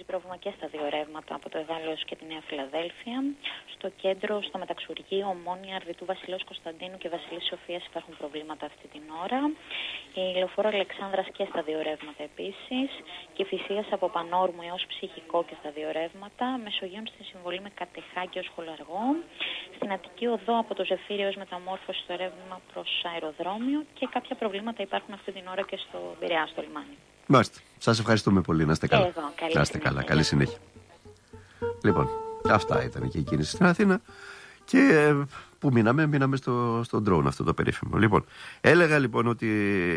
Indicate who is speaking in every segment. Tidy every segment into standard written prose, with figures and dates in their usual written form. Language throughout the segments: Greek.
Speaker 1: πρόβλημα και στα δύο ρεύματα από το Εδάλεως και τη Νέα Φιλαδέλφια. Στο κέντρο, στο μεταξουργείο, Ομόνια, Αρβιτού, Βασιλέως Κωνσταντίνου και Βασιλής Σοφίας υπάρχουν προβλήματα αυτή την ώρα. Η λεωφόρο Αλεξάνδρας και στα δύο ρεύματα επίσης. Και Φυσίας από Πανόρμου έως Ψυχικό και στα δύο ρεύματα. Μεσογείων στη συμβολή με Κατεχάκη ως Χολαργό. Στην Αττική Οδό από το Ζεφύριο ως Μεταμόρφωση στο ρεύμα προς αεροδρόμιο. Και κάποια προβλήματα υπάρχουν αυτή την ώρα και στο Πειραιά, στο λιμάνι.
Speaker 2: Μάλιστα. Σας ευχαριστούμε πολύ. Να είστε καλά. Να είστε καλά. Καλή συνέχεια. Λοιπόν, αυτά ήταν και η κίνηση στην Αθήνα. Και που μείναμε στο drone αυτό το περίφημο. Λοιπόν, έλεγα λοιπόν ότι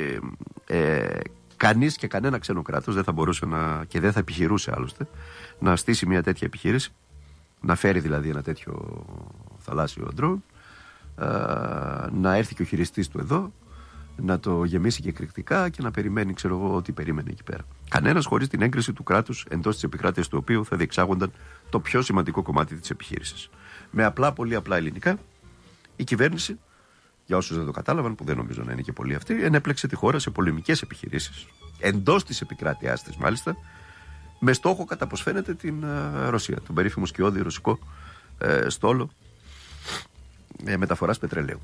Speaker 2: κανείς και κανένα ξένο κράτος δεν θα μπορούσε και δεν θα επιχειρούσε άλλωστε να στήσει μια τέτοια επιχείρηση, να φέρει δηλαδή ένα τέτοιο θαλάσσιο drone, να έρθει και ο χειριστής του εδώ, να το γεμίσει και εκρηκτικά και να περιμένει, ξέρω εγώ, ό,τι περίμενε εκεί πέρα. Κανένας χωρίς την έγκριση του κράτους εντός της επικράτειας του οποίου θα διεξάγονταν το πιο σημαντικό κομμάτι της επιχείρησης. Με πολύ απλά ελληνικά, η κυβέρνηση, για όσους δεν το κατάλαβαν, που δεν νομίζω να είναι και πολλοί αυτοί, ενέπλεξε τη χώρα σε πολεμικές επιχειρήσεις, εντός της επικράτειάς της μάλιστα, με στόχο, κατά πως φαίνεται, την Ρωσία, τον περίφημο σκιώδη ρωσικό στόλο μεταφοράς πετρελαίου.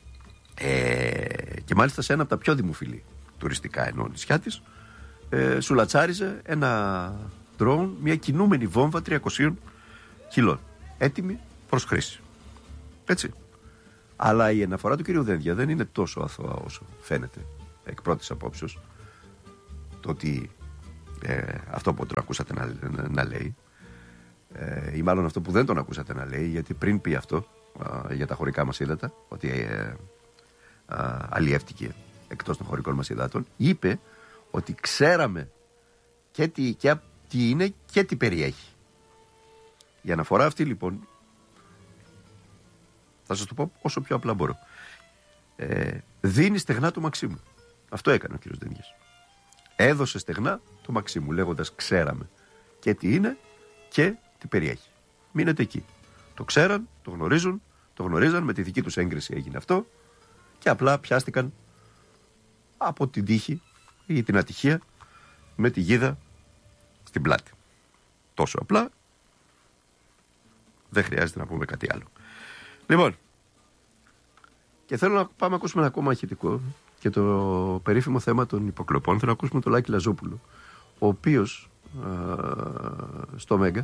Speaker 2: Και μάλιστα σε ένα από τα πιο δημοφιλή τουριστικά νησιά της, σουλατσάριζε ένα drone, μια κινούμενη βόμβα 300 κιλών, έτοιμη προς χρήση. Έτσι. Αλλά η αναφορά του κυρίου Δένδια δεν είναι τόσο αθώα όσο φαίνεται εκ πρώτης απόψεως. Το ότι αυτό που τον ακούσατε να λέει, ή μάλλον αυτό που δεν τον ακούσατε να λέει, γιατί πριν πει αυτό για τα χωρικά μας ύδατα, ότι αλλιεύτηκε εκτός των χωρικών μας υδάτων, είπε ότι ξέραμε και τι είναι και τι περιέχει. Η αναφορά αυτή λοιπόν, θα σας το πω όσο πιο απλά μπορώ, δίνει στεγνά το Μαξίμου. Αυτό έκανε ο κύριος Δένδιας. Έδωσε στεγνά το Μαξίμου, λέγοντας ξέραμε και τι είναι και τι περιέχει. Μείνετε εκεί. Το ξέραν, το γνωρίζαν, με τη δική τους έγκριση έγινε αυτό και απλά πιάστηκαν από την τύχη ή την ατυχία με τη γίδα στην πλάτη. Τόσο απλά, δεν χρειάζεται να πούμε κάτι άλλο. Λοιπόν, και θέλω να πάμε να ακούσουμε ένα ακόμα ηχητικό και το περίφημο θέμα των υποκλοπών. Θέλω να ακούσουμε τον Λάκη Λαζόπουλο, ο οποίος στο Μέγκα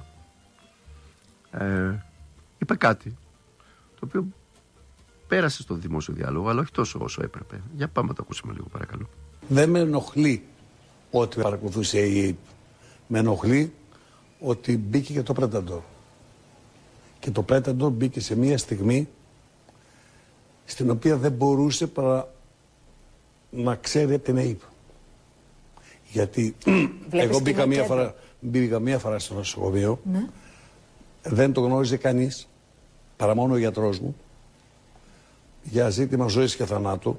Speaker 2: είπε κάτι το οποίο πέρασε στο δημόσιο διάλογο, αλλά όχι τόσο όσο έπρεπε. Για πάμε να το ακούσουμε λίγο, παρακαλώ.
Speaker 3: Δεν με ενοχλεί ότι παρακολουθούσε η ΑΕΠ. Με ενοχλεί ότι μπήκε και το Predator. Και το Predator μπήκε σε μια στιγμή στην οποία δεν μπορούσε παρά να ξέρει από την ΑΕΠ. Γιατί εγώ μπήκα μία φορά στο νοσοκομείο, ναι. Δεν το γνώριζε κανείς, παρά μόνο ο γιατρός μου, για ζήτημα ζωής και θανάτου.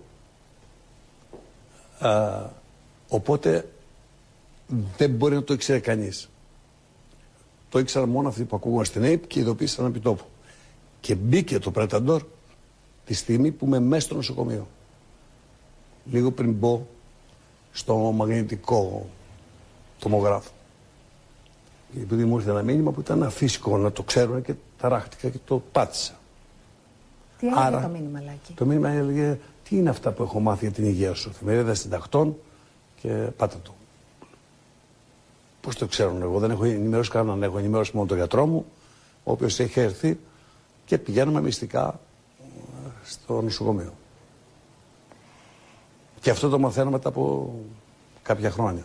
Speaker 3: Οπότε δεν μπορεί να το ήξερε κανείς. Το ήξεραν μόνο αυτοί που ακούγαν στην ΑΕΠ και ειδοποίησαν επί τόπου. Και μπήκε το Predator τη στιγμή που είμαι μέσα στο νοσοκομείο. Λίγο πριν μπω στο μαγνητικό τομογράφο. Επειδή μου ήρθε ένα μήνυμα που ήταν αφύσικο να το ξέρουν και ταράχτηκα και το πάτησα.
Speaker 4: Τι έλεγε το μήνυμα, Λάκη?
Speaker 3: Το μήνυμα έλεγε τι είναι αυτά που έχω μάθει για την υγεία σου. Εφημερίδα Συντακτών και πάτα το. Πώς το ξέρουν, εγώ δεν έχω ενημερώσει κανέναν, έχω ενημερώσει μόνο τον γιατρό μου, ο οποίος έχει έρθει και πηγαίνουμε μυστικά στο νοσοκομείο. Και αυτό το μαθαίνω μετά από κάποια χρόνια.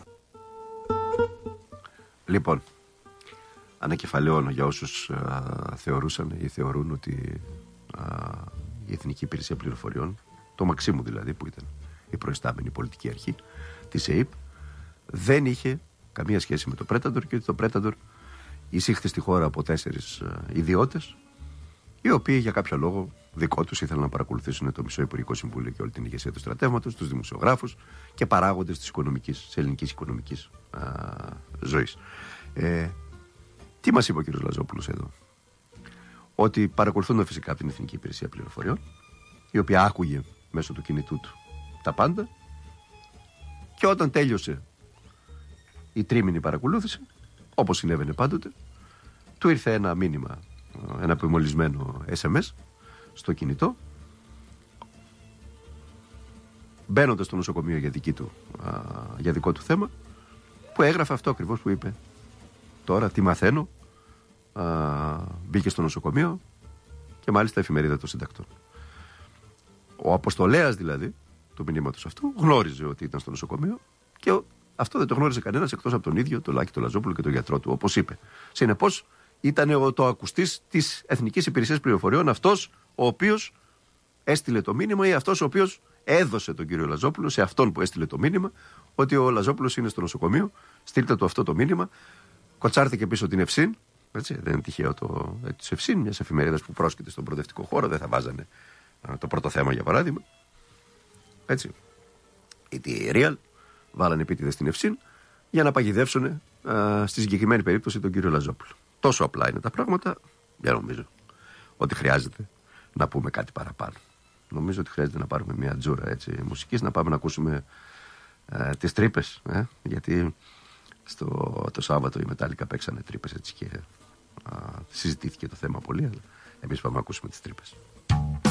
Speaker 2: Λοιπόν, ανακεφαλαιώνω για όσους θεωρούσαν ή θεωρούν ότι η Εθνική Υπηρεσία Πληροφοριών, το Μαξίμου δηλαδή, που ήταν η προϊστάμενη πολιτική αρχή της ΑΕΠ, δεν είχε καμία σχέση με το Predator και ότι το Predator εισήχθη στη χώρα από 4 ιδιώτες, οι οποίοι για κάποιο λόγο δικό τους ήθελαν να παρακολουθήσουν το μισό Υπουργικό Συμβούλιο και όλη την ηγεσία του στρατεύματος, τους δημοσιογράφους και παράγοντες της ελληνικής οικονομικής ζωής. Τι μας είπε ο κ. Λαζόπουλος εδώ? Ότι παρακολουθούν φυσικά από την Εθνική Υπηρεσία Πληροφοριών, η οποία άκουγε μέσω του κινητού του τα πάντα, και όταν τέλειωσε η τρίμηνη παρακολούθηση όπως συνέβαινε πάντοτε, του ήρθε ένα μήνυμα, ένα απομολυσμένο SMS στο κινητό, μπαίνοντας στο νοσοκομείο για δικό του θέμα, που έγραφε αυτό ακριβώς που είπε. Τώρα τι μαθαίνω, μπήκε στο νοσοκομείο και μάλιστα εφημερίδα των συντακτών. Ο αποστολέας δηλαδή του μηνύματος αυτού γνώριζε ότι ήταν στο νοσοκομείο και αυτό δεν το γνώριζε κανένας εκτός από τον ίδιο, τον Λάκη τον Λαζόπουλο και τον γιατρό του, όπως είπε. Συνεπώς ήταν το ακουστής της Εθνικής Υπηρεσίας Πληροφοριών, αυτός ο οποίος έστειλε το μήνυμα ή αυτός ο οποίος έδωσε τον κύριο Λαζόπουλο σε αυτόν που έστειλε το μήνυμα ότι ο Λαζόπουλος είναι στο νοσοκομείο, στείλτε του αυτό το μήνυμα. Κοτσάρθηκε πίσω την Ευσύν, έτσι, δεν είναι τυχαίο της Ευσύν, μιας εφημερίδας που πρόσκειται στον προοδευτικό χώρο, δεν θα βάζανε το πρώτο θέμα για παράδειγμα. Έτσι. Η Real βάλανε επίτηδες στην Ευσύν για να παγιδεύσουν στη συγκεκριμένη περίπτωση τον κύριο Λαζόπουλο. Τόσο απλά είναι τα πράγματα, δεν νομίζω ότι χρειάζεται να πούμε κάτι παραπάνω. Νομίζω ότι χρειάζεται να πάρουμε μια τζούρα έτσι, μουσικής, να πάμε να ακούσουμε τις τρύπες, γιατί το Σάββατο οι Μετάλλικα παίξανε τρύπες έτσι και συζητήθηκε το θέμα πολύ, αλλά εμείς πάμε να ακούσουμε τις τρύπες.